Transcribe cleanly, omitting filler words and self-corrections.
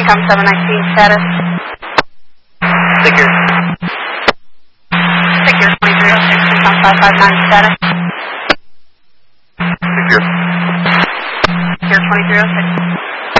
Income 719 status. Secure. Secure 2306, Income 559 status. Secure. Secure 2306.